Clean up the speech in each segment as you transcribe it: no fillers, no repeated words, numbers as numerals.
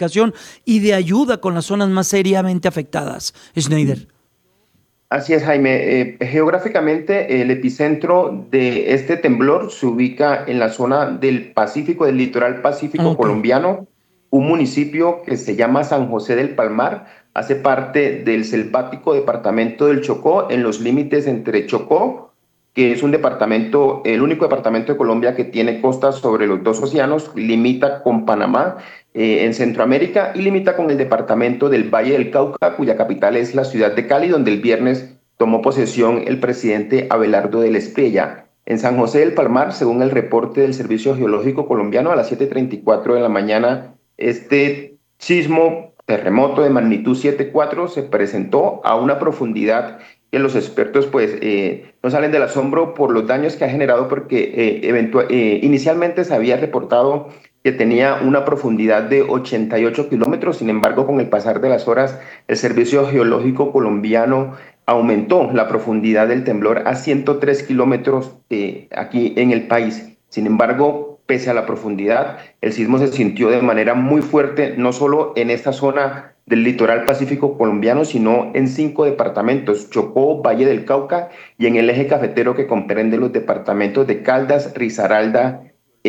comunicación y de ayuda con las zonas más seriamente afectadas, Schneider. Así es, Jaime. Geográficamente, el epicentro de este temblor se ubica en la zona del Pacífico, del litoral pacífico Ok. colombiano, un municipio que se llama San José del Palmar, hace parte del selvático departamento del Chocó, en los límites entre Chocó, que es un departamento, el único departamento de Colombia que tiene costas sobre los dos océanos, limita con Panamá en Centroamérica y limita con el departamento del Valle del Cauca, cuya capital es la ciudad de Cali, donde el viernes tomó posesión el presidente Abelardo del Espriella. En San José del Palmar, según el reporte del Servicio Geológico Colombiano, a las 7:34 de la mañana, este sismo, terremoto de magnitud 7,4 se presentó a una profundidad que los expertos pues no salen del asombro por los daños que ha generado porque inicialmente se había reportado que tenía una profundidad de 88 kilómetros. Sin embargo, con el pasar de las horas, el Servicio Geológico Colombiano aumentó la profundidad del temblor a 103 kilómetros aquí en el país. Sin embargo, pese a la profundidad, el sismo se sintió de manera muy fuerte, no solo en esta zona del litoral pacífico colombiano, sino en 5 departamentos: Chocó, Valle del Cauca y en el eje cafetero, que comprende los departamentos de Caldas, Risaralda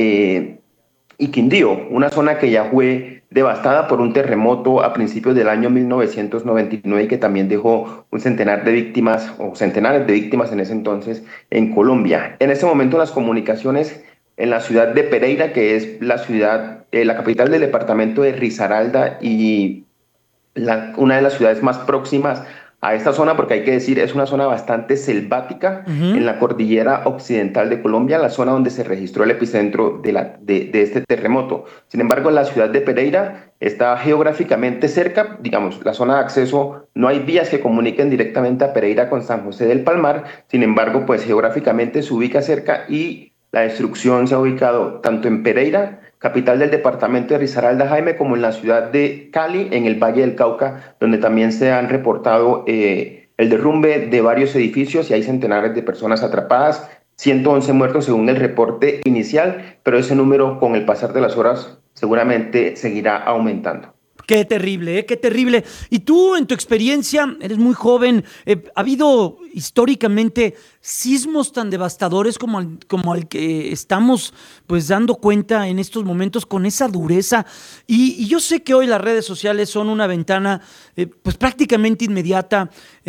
y Quindío, una zona que ya fue devastada por un terremoto a principios del año 1999 y que también dejó un centenar de víctimas o centenares de víctimas en ese entonces en Colombia. En ese momento las comunicaciones en la ciudad de Pereira, que es la ciudad, la capital del departamento de Risaralda y una de las ciudades más próximas a esta zona, porque hay que decir, es una zona bastante selvática en Ujú. la cordillera occidental de Colombia, la zona donde se registró el epicentro de este terremoto. Sin embargo, la ciudad de Pereira está geográficamente cerca, digamos, la zona de acceso, no hay vías que comuniquen directamente a Pereira con San José del Palmar. Sin embargo, pues geográficamente se ubica cerca y la destrucción se ha ubicado tanto en Pereira, capital del departamento de Risaralda, Jaime, como en la ciudad de Cali, en el Valle del Cauca, donde también se han reportado el derrumbe de varios edificios y hay centenares de personas atrapadas, 111 muertos según el reporte inicial, pero ese número con el pasar de las horas seguramente seguirá aumentando. Qué terrible, ¿eh? Qué terrible. Y tú, en tu experiencia, eres muy joven. ¿Ha habido históricamente sismos tan devastadores como el que estamos pues dando cuenta en estos momentos con esa dureza? Y yo sé que hoy las redes sociales son una ventana pues prácticamente inmediata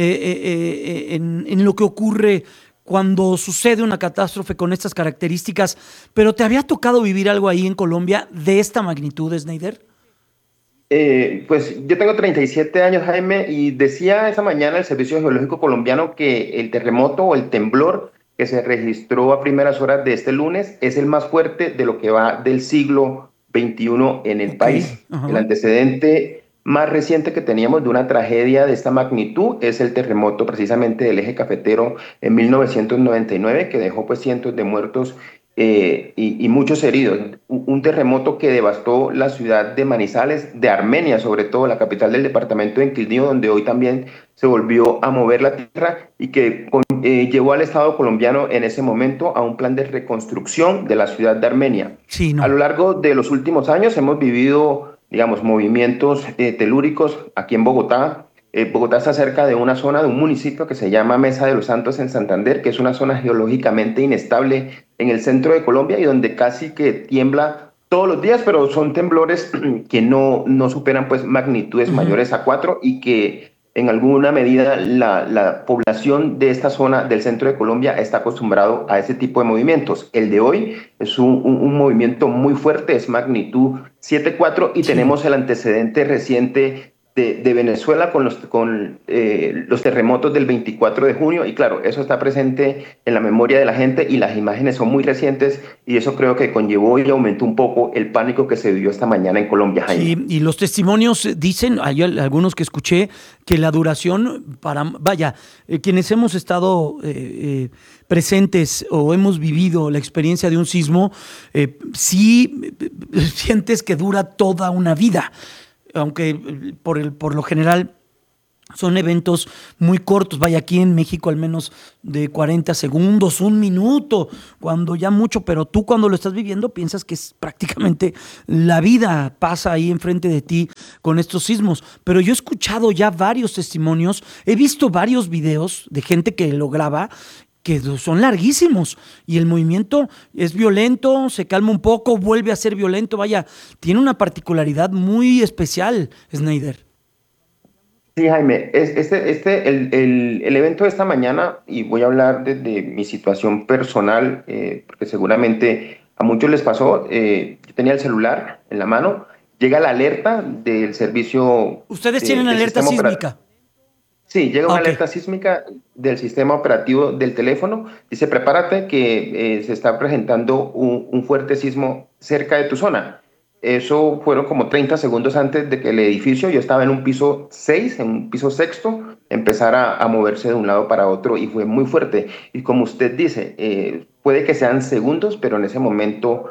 en lo que ocurre cuando sucede una catástrofe con estas características. Pero ¿te había tocado vivir algo ahí en Colombia de esta magnitud, Snyder? Pues yo tengo 37 años, Jaime, y decía esa mañana el Servicio Geológico Colombiano que el terremoto o el temblor que se registró a primeras horas de este lunes es el más fuerte de lo que va del siglo XXI en el Ok, país. El ajá. antecedente más reciente que teníamos de una tragedia de esta magnitud es el terremoto precisamente del eje cafetero en 1999, que dejó pues cientos de muertos y muchos heridos. Un terremoto que devastó la ciudad de Manizales, de Armenia, sobre todo la capital del departamento de Quindío, donde hoy también se volvió a mover la tierra y que llevó al Estado colombiano en ese momento a un plan de reconstrucción de la ciudad de Armenia. Sí, A lo no. largo de los últimos años hemos vivido, digamos, movimientos telúricos aquí en Bogotá. Bogotá está cerca de una zona, de un municipio que se llama Mesa de los Santos en Santander, que es una zona geológicamente inestable en el centro de Colombia y donde casi que tiembla todos los días, pero son temblores que no superan pues magnitudes Ujú. mayores a 4 y que en alguna medida la población de esta zona del centro de Colombia está acostumbrado a ese tipo de movimientos. El de hoy es un movimiento muy fuerte, es magnitud 7,4 y Sí. tenemos el antecedente reciente de Venezuela con los terremotos del 24 de junio y claro, eso está presente en la memoria de la gente y las imágenes son muy recientes y eso creo que conllevó y aumentó un poco el pánico que se vivió esta mañana en Colombia, Jaime. Sí, y los testimonios dicen, hay algunos que escuché, que la duración vaya, quienes hemos estado presentes o hemos vivido la experiencia de un sismo, sí sientes que dura toda una vida, aunque por lo general Son eventos muy cortos, vaya, aquí en México al menos de 40 segundos, un minuto, cuando ya mucho, pero tú cuando lo estás viviendo piensas que es prácticamente la vida pasa ahí enfrente de ti con estos sismos. Pero yo he escuchado ya varios testimonios, he visto varios videos de gente que lo graba que son larguísimos y el movimiento es violento, se calma un poco, vuelve a ser violento, vaya, tiene una particularidad muy especial, Snyder. Sí, Jaime, el evento de esta mañana, y voy a hablar desde mi situación personal, porque seguramente a muchos les pasó, yo tenía el celular en la mano, llega la alerta del servicio Ustedes tienen del alerta sistema operativo. sísmica. Sí, llega Ah, una ok. alerta sísmica del sistema operativo del teléfono, dice prepárate que se está presentando un fuerte sismo cerca de tu zona. Eso fueron como 30 segundos antes de que el edificio, yo estaba en un piso 6, en un piso sexto, empezara a moverse de un lado para otro y fue muy fuerte. Y como usted dice, puede que sean segundos, pero en ese momento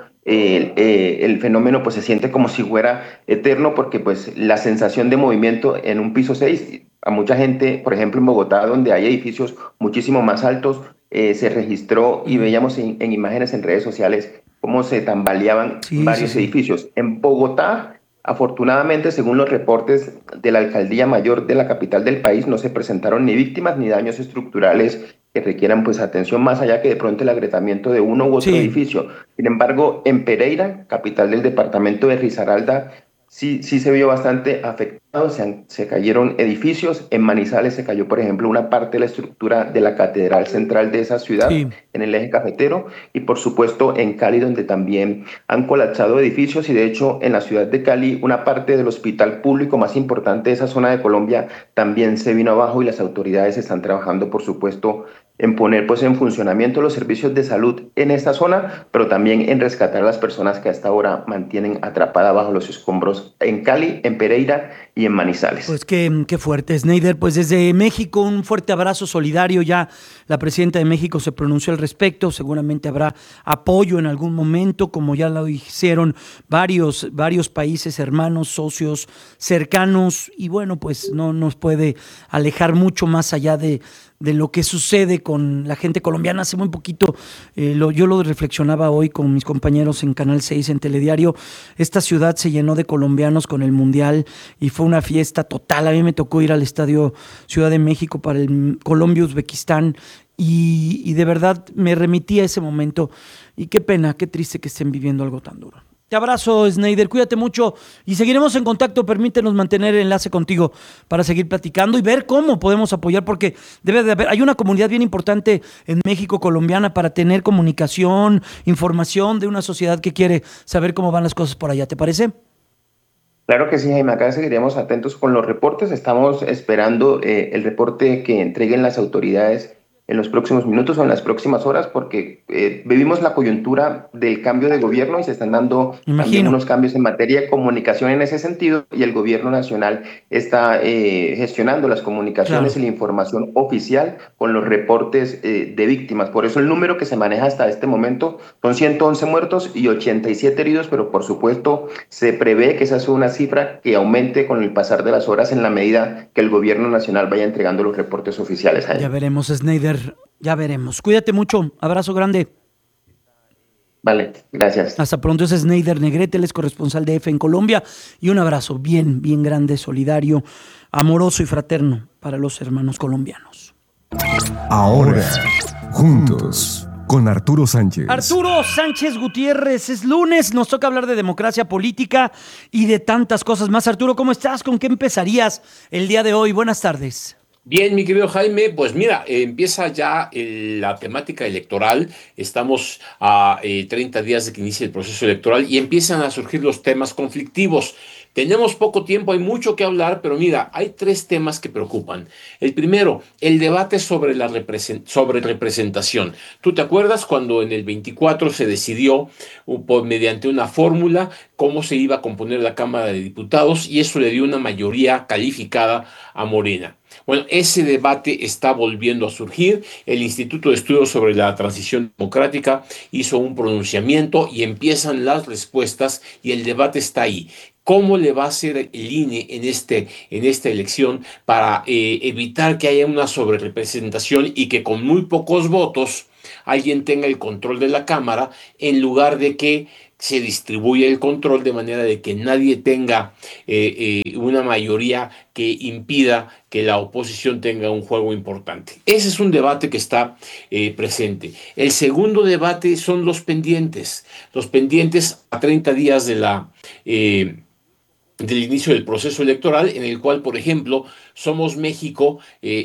el fenómeno pues se siente como si fuera eterno porque pues la sensación de movimiento en un piso 6 a mucha gente, por ejemplo en Bogotá, donde hay edificios muchísimo más altos, se registró y Mm, veíamos en imágenes en redes sociales cómo se tambaleaban sí, sí, varios sí. edificios. En Bogotá, afortunadamente, según los reportes de la Alcaldía Mayor de la capital del país, no se presentaron ni víctimas ni daños estructurales que requieran pues atención más allá que de pronto el agrietamiento de uno u otro Sí. edificio. Sin embargo, en Pereira, capital del departamento de Risaralda, sí se vio bastante afectado, se cayeron edificios, en Manizales se cayó, por ejemplo, una parte de la estructura de la catedral central de esa ciudad, Sí. en el eje cafetero, y por supuesto en Cali, donde también han colapsado edificios, y de hecho en la ciudad de Cali, una parte del hospital público más importante de esa zona de Colombia también se vino abajo y las autoridades están trabajando, por supuesto, en poner pues en funcionamiento los servicios de salud en esta zona, pero también en rescatar a las personas que hasta ahora mantienen atrapadas bajo los escombros en Cali, en Pereira y en Manizales. Pues qué fuerte, Snyder. Pues desde México un fuerte abrazo solidario. Ya la presidenta de México se pronunció al respecto. Seguramente habrá apoyo en algún momento, como ya lo hicieron varios países hermanos, socios cercanos. Y bueno, pues no nos puede alejar mucho más allá de lo que sucede con la gente colombiana. Hace muy poquito, yo lo reflexionaba hoy con mis compañeros en Canal 6 en Telediario. Esta ciudad se llenó de colombianos con el Mundial y fue una fiesta total. A mí me tocó ir al Estadio Ciudad de México para el Colombia-Uzbekistán y de verdad me remití a ese momento. Y qué pena, qué triste que estén viviendo algo tan duro. Te abrazo, Snyder, cuídate mucho y seguiremos en contacto. Permítenos mantener el enlace contigo para seguir platicando y ver cómo podemos apoyar, porque debe de haber, hay una comunidad bien importante en México colombiana para tener comunicación, información de una sociedad que quiere saber cómo van las cosas por allá. ¿Te parece? Claro que sí, Jaime, acá seguiremos atentos con los reportes. Estamos esperando el reporte que entreguen las autoridades en los próximos minutos o en las próximas horas, porque vivimos la coyuntura del cambio de gobierno y se están dando Me también imagino. unos cambios en materia de comunicación en ese sentido, y el gobierno nacional está gestionando las comunicaciones Claro. y la información oficial con los reportes de víctimas. Por eso el número que se maneja hasta este momento son 111 muertos y 87 heridos, pero por supuesto se prevé que esa es una cifra que aumente con el pasar de las horas en la medida que el gobierno nacional vaya entregando los reportes oficiales a Ya él. veremos, Snyder. Ya veremos. Cuídate mucho. Abrazo grande. Vale, gracias. Hasta pronto. Es Snyder Negrete, él es corresponsal de EFE en Colombia. Y un abrazo bien grande, solidario, amoroso y fraterno para los hermanos colombianos. Ahora, juntos, con Arturo Sánchez. Arturo Sánchez Gutiérrez, es lunes, nos toca hablar de democracia política y de tantas cosas más. Arturo, ¿cómo estás? ¿Con qué empezarías el día de hoy? Buenas tardes. Bien, mi querido Jaime, pues mira, empieza ya la temática electoral, estamos a 30 días de que inicie el proceso electoral y empiezan a surgir los temas conflictivos. Tenemos poco tiempo, hay mucho que hablar, pero mira, hay tres temas que preocupan. El primero, el debate sobre sobre representación. ¿Tú te acuerdas cuando en el 24 se decidió mediante una fórmula cómo se iba a componer la Cámara de Diputados y eso le dio una mayoría calificada a Morena? Bueno, ese debate está volviendo a surgir. El Instituto de Estudios sobre la Transición Democrática hizo un pronunciamiento y empiezan las respuestas y el debate está ahí. cómo le va a hacer el INE en esta elección para evitar que haya una sobrerepresentación y que con muy pocos votos alguien tenga el control de la Cámara, en lugar de que se distribuya el control de manera de que nadie tenga una mayoría que impida que la oposición tenga un juego importante. Ese es un debate que está presente. El segundo debate son los pendientes. Los pendientes a 30 días del inicio del proceso electoral, en el cual, por ejemplo, Somos México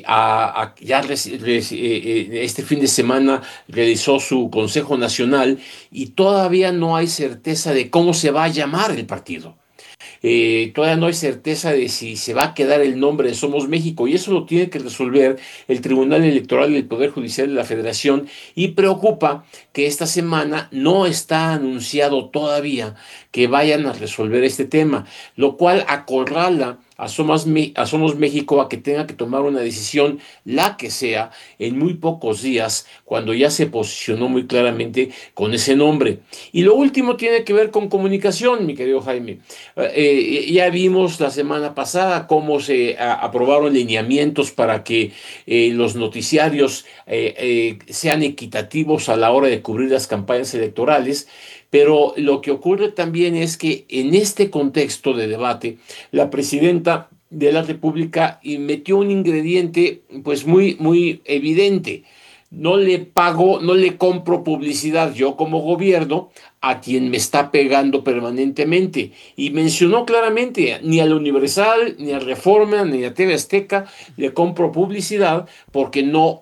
este fin de semana realizó su Consejo Nacional y todavía no hay certeza de cómo se va a llamar el partido. Todavía no hay certeza de si se va a quedar el nombre de Somos México, y eso lo tiene que resolver el Tribunal Electoral y el Poder Judicial de la Federación, y preocupa que esta semana no está anunciado todavía que vayan a resolver este tema, lo cual acorrala a Somos México a que tenga que tomar una decisión, la que sea, en muy pocos días, cuando ya se posicionó muy claramente con ese nombre. Y lo último tiene que ver con comunicación, mi querido Jaime. Ya vimos la semana pasada cómo se aprobaron lineamientos para que los noticiarios sean equitativos a la hora de cubrir las campañas electorales. Pero lo que ocurre también es que en este contexto de debate, la presidenta de la República metió un ingrediente pues muy evidente. No le pago, no le compro publicidad yo como gobierno a quien me está pegando permanentemente. Y mencionó claramente, ni al Universal, ni a Reforma, ni a TV Azteca le compro publicidad porque no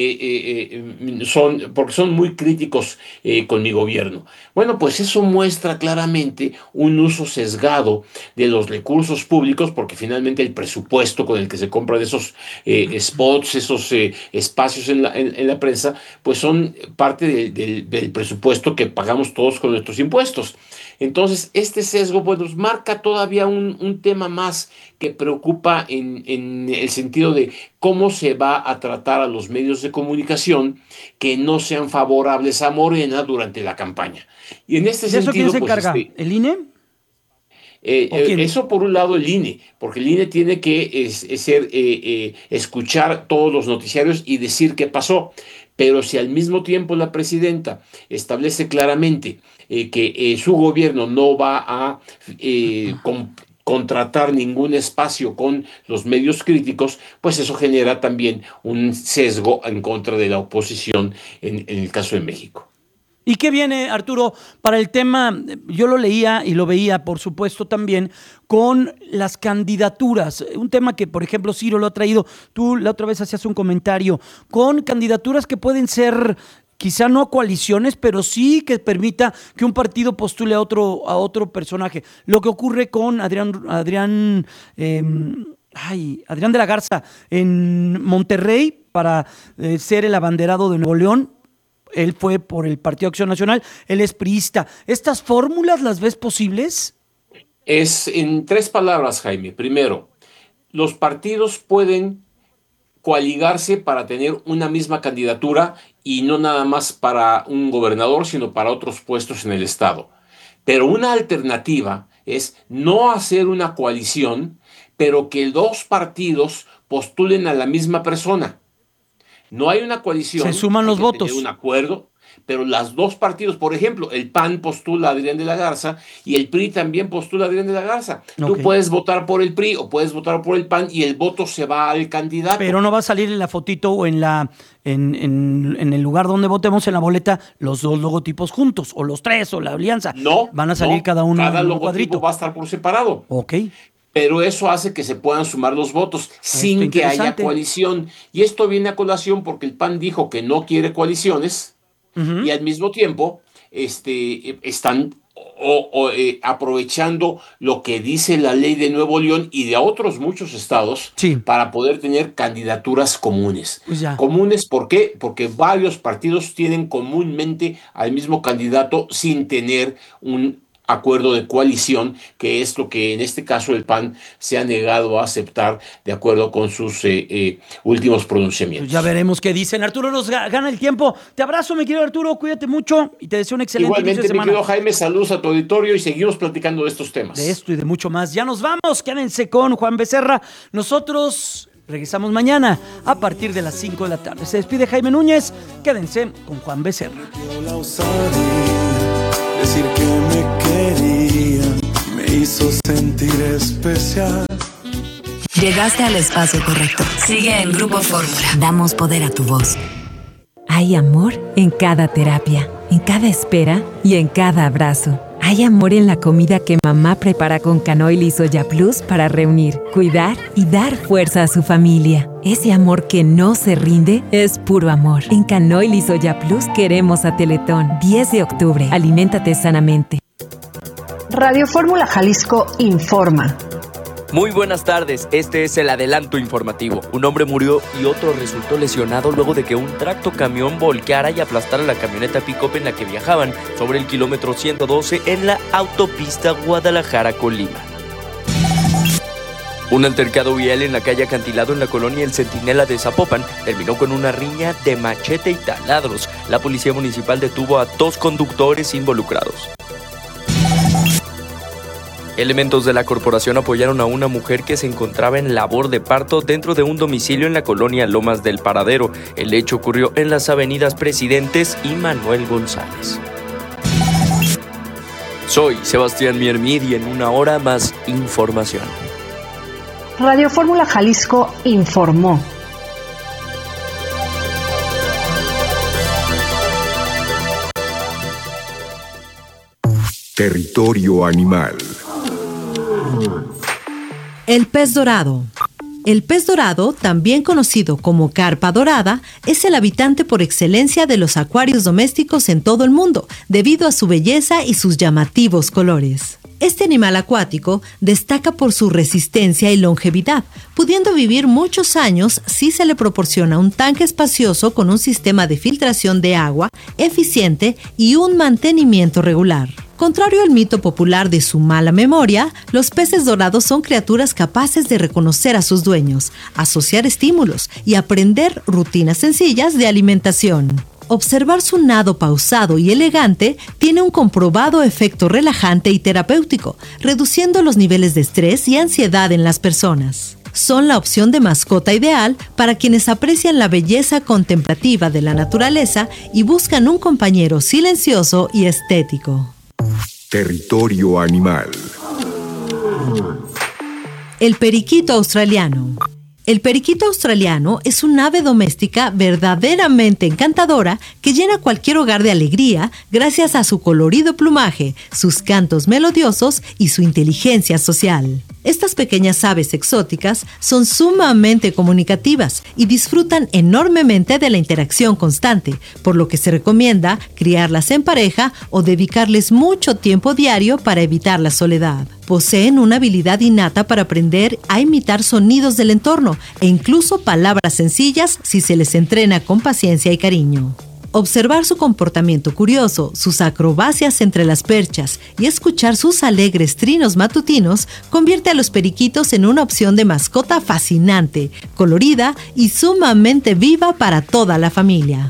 porque son muy críticos con mi gobierno. Bueno, pues eso muestra claramente un uso sesgado de los recursos públicos, porque finalmente el presupuesto con el que se compran esos spots, esos espacios en la prensa, pues son parte del presupuesto que pagamos todos con nuestros impuestos. Entonces, este sesgo pues, marca todavía un tema más que preocupa en el sentido de cómo se va a tratar a los medios de comunicación que no sean favorables a Morena durante la campaña. Y en este ¿De eso quién sentido, se pues encarga? ¿El INE? eso por un lado el INE, porque el INE tiene que escuchar todos los noticiarios y decir qué pasó. Pero si al mismo tiempo la presidenta establece claramente que su gobierno no va a contratar ningún espacio con los medios críticos, pues eso genera también un sesgo en contra de la oposición en el caso de México. ¿Y qué viene, Arturo, para el tema? Yo lo leía y lo veía, por supuesto, también con las candidaturas. Un tema que, por ejemplo, Ciro lo ha traído. Tú la otra vez hacías un comentario con candidaturas que pueden ser quizá no coaliciones, pero sí que permita que un partido postule a otro personaje. Lo que ocurre con Adrián de la Garza en Monterrey para ser el abanderado de Nuevo León. Él fue por el Partido Acción Nacional, él es priista. ¿Estas fórmulas las ves posibles? Es en tres palabras, Jaime. Primero, los partidos pueden coaligarse para tener una misma candidatura y no nada más para un gobernador, sino para otros puestos en el Estado. Pero una alternativa es no hacer una coalición, pero que dos partidos postulen a la misma persona. No hay una coalición. Se suman los votos. Tener un acuerdo, pero los dos partidos, por ejemplo, el PAN postula a Adrián de la Garza y el PRI también postula a Adrián de la Garza. Okay. Tú puedes votar por el PRI o puedes votar por el PAN y el voto se va al candidato. Pero no va a salir en la fotito o en el lugar donde votemos en la boleta los dos logotipos juntos, o los tres, o la alianza. No. Van a salir cada uno en un cuadrito. Va a estar por separado. Ok. Pero eso hace que se puedan sumar los votos sin que haya coalición. Y esto viene a colación porque el PAN dijo que no quiere coaliciones y al mismo tiempo están aprovechando lo que dice la ley de Nuevo León y de otros muchos estados para poder tener candidaturas comunes. Pues ¿Comunes por qué? Porque varios partidos tienen comúnmente al mismo candidato sin tener un acuerdo de coalición, que es lo que en este caso el PAN se ha negado a aceptar de acuerdo con sus últimos pronunciamientos. Pues ya veremos qué dicen. Arturo, nos gana el tiempo. Te abrazo, mi querido Arturo, cuídate mucho y te deseo un excelente inicio de semana. Igualmente, mi querido Jaime, saludos a tu auditorio y seguimos platicando de estos temas. De esto y de mucho más. Ya nos vamos, quédense con Juan Becerra. Nosotros regresamos mañana a partir de las 5 de la tarde. Se despide Jaime Núñez, quédense con Juan Becerra. Decir que me quería me hizo sentir especial. Llegaste al espacio correcto. Sigue en Grupo Fórmula. Damos poder a tu voz. Hay amor en cada terapia, en cada espera y en cada abrazo. Hay amor en la comida que mamá prepara con Canoil y Soya Plus para reunir, cuidar y dar fuerza a su familia. Ese amor que no se rinde es puro amor. En Canoil y Soya Plus queremos a Teletón. 10 de octubre. Aliméntate sanamente. Radio Fórmula Jalisco informa. Muy buenas tardes, este es el adelanto informativo. Un hombre murió y otro resultó lesionado luego de que un tractocamión volcara y aplastara la camioneta pick-up en la que viajaban sobre el kilómetro 112 en la autopista Guadalajara-Colima. Un altercado vial en la calle Acantilado en la colonia El Centinela de Zapopan terminó con una riña de machete y taladros. La policía municipal detuvo a 2 conductores involucrados. Elementos de la corporación apoyaron a una mujer que se encontraba en labor de parto dentro de un domicilio en la colonia Lomas del Paradero. El hecho ocurrió en las avenidas Presidentes y Manuel González. Soy Sebastián Miermid y en una hora más información. Radio Fórmula Jalisco informó. Territorio animal. El pez dorado. El pez dorado, también conocido como carpa dorada, es el habitante por excelencia de los acuarios domésticos en todo el mundo, debido a su belleza y sus llamativos colores. Este animal acuático destaca por su resistencia y longevidad, pudiendo vivir muchos años si se le proporciona un tanque espacioso con un sistema de filtración de agua eficiente y un mantenimiento regular. Contrario al mito popular de su mala memoria, los peces dorados son criaturas capaces de reconocer a sus dueños, asociar estímulos y aprender rutinas sencillas de alimentación. Observar su nado pausado y elegante tiene un comprobado efecto relajante y terapéutico, reduciendo los niveles de estrés y ansiedad en las personas. Son la opción de mascota ideal para quienes aprecian la belleza contemplativa de la naturaleza y buscan un compañero silencioso y estético. Territorio animal. El periquito australiano. El periquito australiano es un ave doméstica verdaderamente encantadora que llena cualquier hogar de alegría gracias a su colorido plumaje, sus cantos melodiosos y su inteligencia social. Estas pequeñas aves exóticas son sumamente comunicativas y disfrutan enormemente de la interacción constante, por lo que se recomienda criarlas en pareja o dedicarles mucho tiempo diario para evitar la soledad. Poseen una habilidad innata para aprender a imitar sonidos del entorno e incluso palabras sencillas si se les entrena con paciencia y cariño. Observar su comportamiento curioso, sus acrobacias entre las perchas y escuchar sus alegres trinos matutinos convierte a los periquitos en una opción de mascota fascinante, colorida y sumamente viva para toda la familia.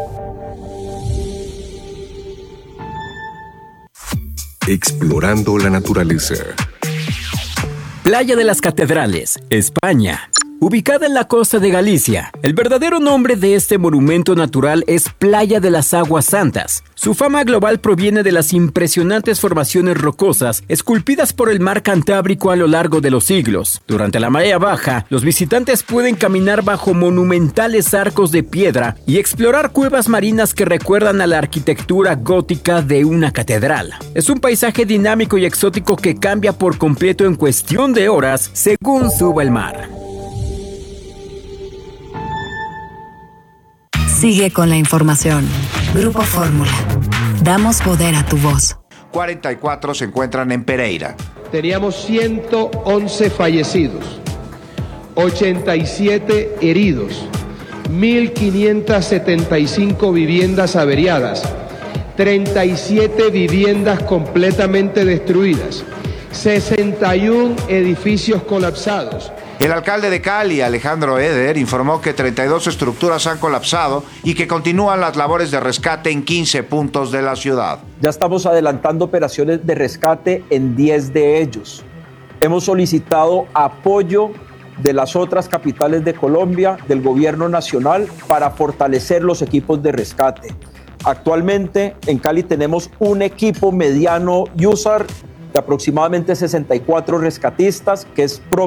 Explorando la naturaleza. Playa de las Catedrales, España. Ubicada en la costa de Galicia, el verdadero nombre de este monumento natural es Playa de las Aguas Santas. Su fama global proviene de las impresionantes formaciones rocosas esculpidas por el mar Cantábrico a lo largo de los siglos. Durante la marea baja, los visitantes pueden caminar bajo monumentales arcos de piedra y explorar cuevas marinas que recuerdan a la arquitectura gótica de una catedral. Es un paisaje dinámico y exótico que cambia por completo en cuestión de horas según suba el mar. Sigue con la información. Grupo Fórmula. Damos poder a tu voz. 44 se encuentran en Pereira. Teníamos 111 fallecidos, 87 heridos, 1.575 viviendas averiadas, 37 viviendas completamente destruidas, 61 edificios colapsados. El alcalde de Cali, Alejandro Eder, informó que 32 estructuras han colapsado y que continúan las labores de rescate en 15 puntos de la ciudad. Ya estamos adelantando operaciones de rescate en 10 de ellos. Hemos solicitado apoyo de las otras capitales de Colombia, del gobierno nacional, para fortalecer los equipos de rescate. Actualmente en Cali tenemos un equipo mediano USAR de aproximadamente 64 rescatistas, que es propio